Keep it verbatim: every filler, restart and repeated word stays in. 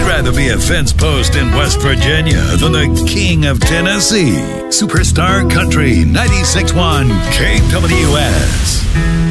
rather be a fence post in West Virginia than the king of Tennessee. Superstar Country ninety-six point one K W S.